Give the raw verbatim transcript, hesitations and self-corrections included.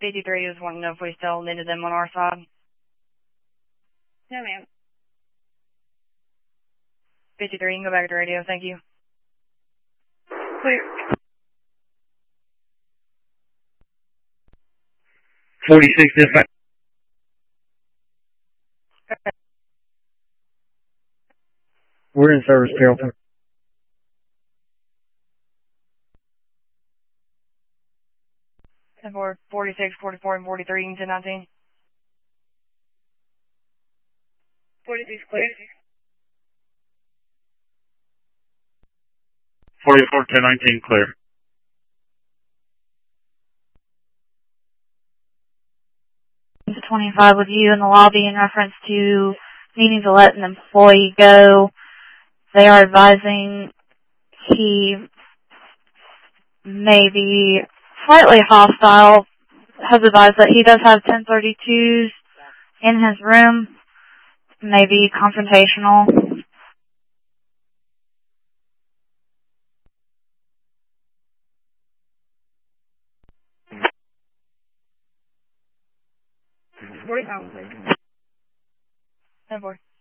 fifty-three was wanting to know if we still needed them on our side. No, ma'am. fifty-three, you can go back to radio. Thank you. Clear. forty-six dispatch. We're in service, Carrollton. ten four, forty-six, forty-four, and forty-three, and ten nineteen. forty-six clear. forty-four, ten nineteen clear. twenty-five with you in the lobby in reference to needing to let an employee go. They are advising he may be slightly hostile, has advised that he does have ten thirty-twos in his room, may be confrontational. forty pounds. ten four.